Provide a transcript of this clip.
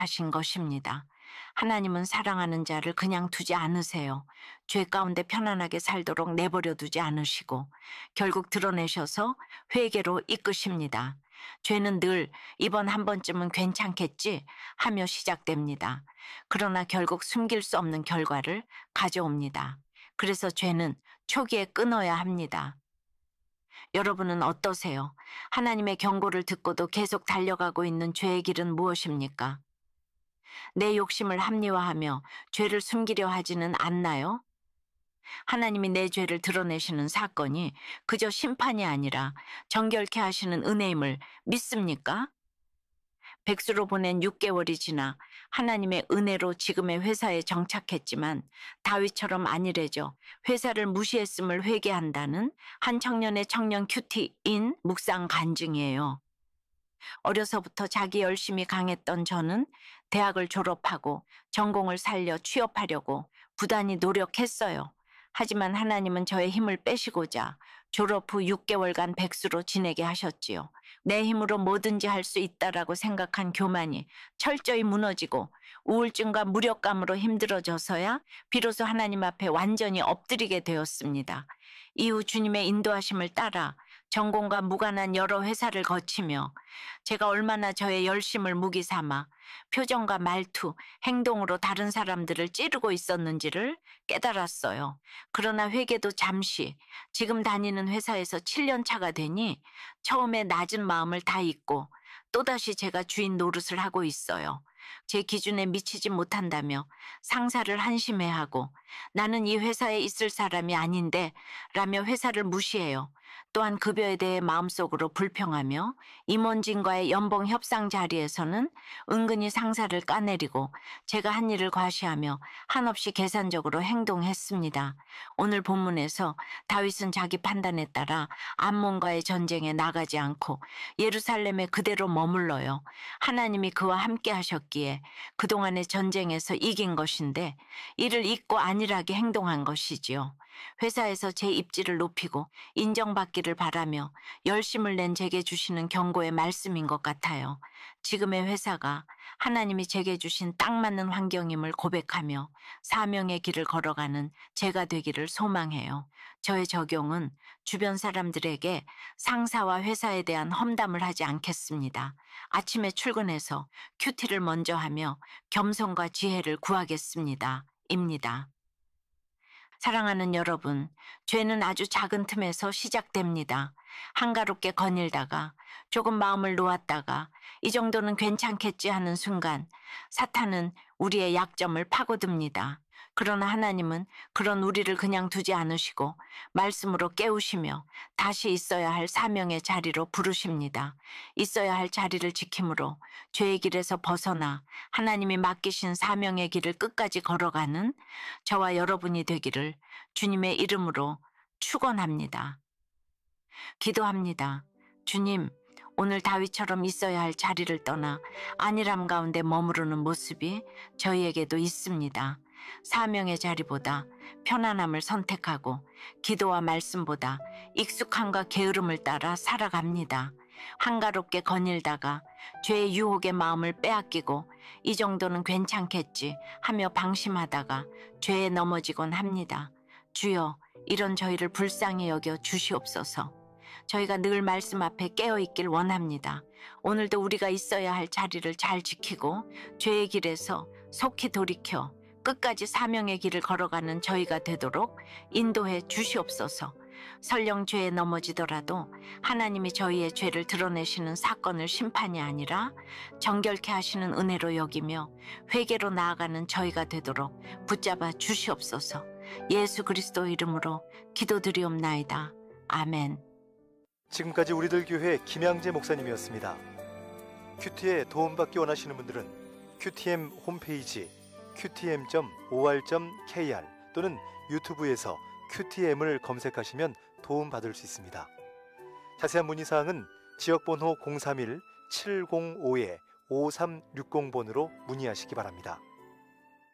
하신 것입니다. 하나님은 사랑하는 자를 그냥 두지 않으세요. 죄 가운데 편안하게 살도록 내버려 두지 않으시고 결국 드러내셔서 회개로 이끄십니다. 죄는 늘 이번 한 번쯤은 괜찮겠지 하며 시작됩니다. 그러나 결국 숨길 수 없는 결과를 가져옵니다. 그래서 죄는 초기에 끊어야 합니다. 여러분은 어떠세요? 하나님의 경고를 듣고도 계속 달려가고 있는 죄의 길은 무엇입니까? 내 욕심을 합리화하며 죄를 숨기려 하지는 않나요? 하나님이 내 죄를 드러내시는 사건이 그저 심판이 아니라 정결케 하시는 은혜임을 믿습니까? 백수로 보낸 6개월이 지나 하나님의 은혜로 지금의 회사에 정착했지만 다윗처럼 아니래죠. 회사를 무시했음을 회개한다는 한 청년의 청년 큐티인 묵상 간증이에요. 어려서부터 자기 열심이 강했던 저는 대학을 졸업하고 전공을 살려 취업하려고 부단히 노력했어요. 하지만 하나님은 저의 힘을 빼시고자 졸업 후 6개월간 백수로 지내게 하셨지요. 내 힘으로 뭐든지 할 수 있다라고 생각한 교만이 철저히 무너지고 우울증과 무력감으로 힘들어져서야 비로소 하나님 앞에 완전히 엎드리게 되었습니다. 이후 주님의 인도하심을 따라 전공과 무관한 여러 회사를 거치며 제가 얼마나 저의 열심을 무기 삼아 표정과 말투, 행동으로 다른 사람들을 찌르고 있었는지를 깨달았어요. 그러나 회개도 잠시, 지금 다니는 회사에서 7년 차가 되니 처음에 낮은 마음을 다 잊고 또다시 제가 주인 노릇을 하고 있어요. 제 기준에 미치지 못한다며 상사를 한심해하고 나는 이 회사에 있을 사람이 아닌데 라며 회사를 무시해요. 또한 급여에 대해 마음속으로 불평하며 임원진과의 연봉 협상 자리에서는 은근히 상사를 까내리고 제가 한 일을 과시하며 한없이 계산적으로 행동했습니다. 오늘 본문에서 다윗은 자기 판단에 따라 암몬과의 전쟁에 나가지 않고 예루살렘에 그대로 머물러요. 하나님이 그와 함께 하셨기에 그동안의 전쟁에서 이긴 것인데 이를 잊고 안일하게 행동한 것이지요. 회사에서 제 입지를 높이고 인정받기를 바라며 열심을 낸 제게 주시는 경고의 말씀인 것 같아요. 지금의 회사가 하나님이 제게 주신 딱 맞는 환경임을 고백하며 사명의 길을 걸어가는 제가 되기를 소망해요. 저의 적용은 주변 사람들에게 상사와 회사에 대한 험담을 하지 않겠습니다. 아침에 출근해서 큐티를 먼저 하며 겸손과 지혜를 구하겠습니다. 입니다. 사랑하는 여러분, 죄는 아주 작은 틈에서 시작됩니다. 한가롭게 거닐다가 조금 마음을 놓았다가 이 정도는 괜찮겠지 하는 순간 사탄은 우리의 약점을 파고듭니다. 그러나 하나님은 그런 우리를 그냥 두지 않으시고 말씀으로 깨우시며 다시 있어야 할 사명의 자리로 부르십니다. 있어야 할 자리를 지킴으로 죄의 길에서 벗어나 하나님이 맡기신 사명의 길을 끝까지 걸어가는 저와 여러분이 되기를 주님의 이름으로 축원합니다. 기도합니다. 주님, 오늘 다윗처럼 있어야 할 자리를 떠나 안일함 가운데 머무르는 모습이 저희에게도 있습니다. 사명의 자리보다 편안함을 선택하고 기도와 말씀보다 익숙함과 게으름을 따라 살아갑니다. 한가롭게 거닐다가 죄의 유혹의 마음을 빼앗기고 이 정도는 괜찮겠지 하며 방심하다가 죄에 넘어지곤 합니다. 주여, 이런 저희를 불쌍히 여겨 주시옵소서. 저희가 늘 말씀 앞에 깨어있길 원합니다. 오늘도 우리가 있어야 할 자리를 잘 지키고 죄의 길에서 속히 돌이켜 끝까지 사명의 길을 걸어가는 저희가 되도록 인도해 주시옵소서. 설령 죄에 넘어지더라도 하나님이 저희의 죄를 드러내시는 사건을 심판이 아니라 정결케 하시는 은혜로 여기며 회개로 나아가는 저희가 되도록 붙잡아 주시옵소서. 예수 그리스도 이름으로 기도드리옵나이다. 아멘. 지금까지 우리들 교회 김양재 목사님이었습니다. 큐티에 도움받기 원하시는 분들은 큐티엠 홈페이지 qtm.or.kr 또는 유튜브에서 큐티엠을 검색하시면 도움받을 수 있습니다. 자세한 문의사항은 지역번호 031-705-5360번으로 문의하시기 바랍니다.